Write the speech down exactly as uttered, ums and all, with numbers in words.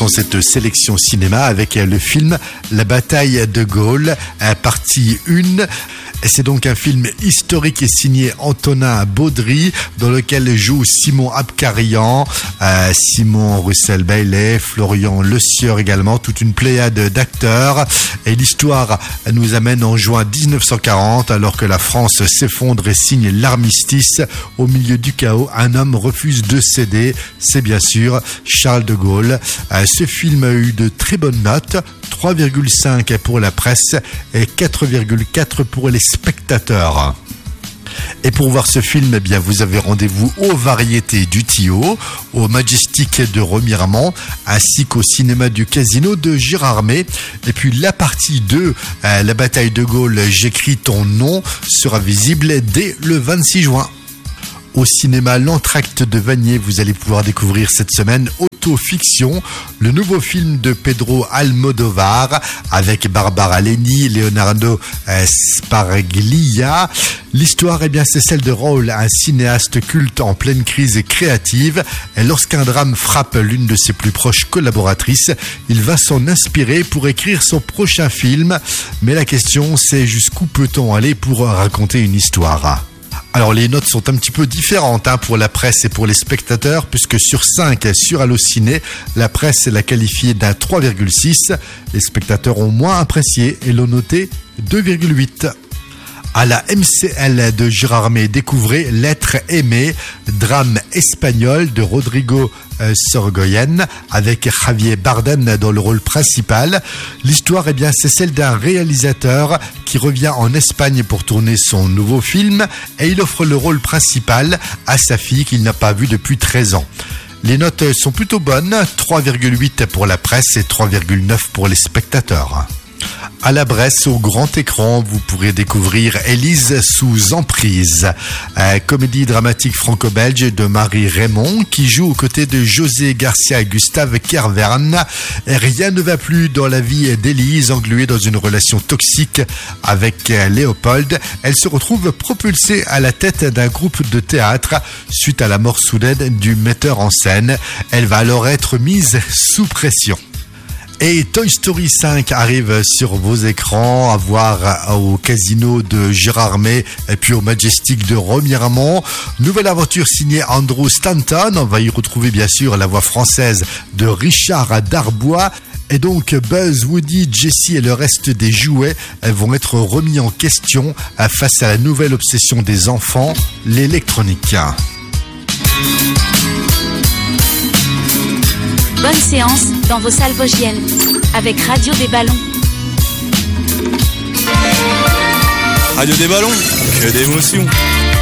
commençons cette sélection cinéma avec le film La bataille de Gaulle, partie un. C'est donc un film historique et signé Antonin Baudry, dans lequel joue Simon Abkarian, euh, Simon Russell-Bailey, Florian Le Sieur également, toute une pléiade d'acteurs. Et l'histoire nous amène en juin dix-neuf cent quarante, alors que la France s'effondre et signe l'armistice. Au milieu du chaos, un homme refuse de céder. C'est bien sûr Charles de Gaulle. Euh, ce film a eu de très bonnes notes, trois virgule cinq pour la presse et quatre virgule quatre pour les spectateurs. Et pour voir ce film, eh bien, vous avez rendez-vous aux Variétés du Tillot, au Majestic de Remiremont, ainsi qu'au cinéma du Casino de Gérardmer. Et puis la partie deux, euh, La bataille de Gaulle, j'écris ton nom, sera visible dès le vingt-six juin. Au cinéma L'Entracte de Vanier, vous allez pouvoir découvrir cette semaine Autofiction, le nouveau film de Pedro Almodovar avec Barbara Leni, Leonardo Sparaglia. L'histoire, eh bien, c'est celle de Raoul, un cinéaste culte en pleine crise créative. Et lorsqu'un drame frappe l'une de ses plus proches collaboratrices, il va s'en inspirer pour écrire son prochain film. Mais la question, c'est jusqu'où peut-on aller pour raconter une histoire ? Alors les notes sont un petit peu différentes hein, pour la presse et pour les spectateurs, puisque sur cinq sur Allociné, la presse l'a qualifié d'un trois virgule six. Les spectateurs ont moins apprécié et l'ont noté deux virgule huit. À la M C L de Gérardmer, découvrez L'être aimé, drame espagnol de Rodrigo euh, Sorogoyen avec Javier Bardem dans le rôle principal. L'histoire, eh bien, c'est celle d'un réalisateur qui revient en Espagne pour tourner son nouveau film et il offre le rôle principal à sa fille qu'il n'a pas vue depuis treize ans. Les notes sont plutôt bonnes, trois virgule huit pour la presse et trois virgule neuf pour les spectateurs. À la Bresse, au grand écran, vous pourrez découvrir Élise sous emprise, euh, comédie dramatique franco-belge de Marie Raymond qui joue aux côtés de José Garcia et Gustave Kervern. Et rien ne va plus dans la vie d'Élise, engluée dans une relation toxique avec Léopold. Elle se retrouve propulsée à la tête d'un groupe de théâtre suite à la mort soudaine du metteur en scène. Elle va alors être mise sous pression. Et Toy Story cinq arrive sur vos écrans, à voir au Casino de Gérardmer et puis au Majestic de Remiremont. Nouvelle aventure signée Andrew Stanton. On va y retrouver bien sûr la voix française de Richard Darbois. Et donc Buzz, Woody, Jessie et le reste des jouets vont être remis en question face à la nouvelle obsession des enfants, l'électronique. Bonne séance dans vos salles vosgiennes avec Radio des Ballons. Radio des Ballons, que d'émotions.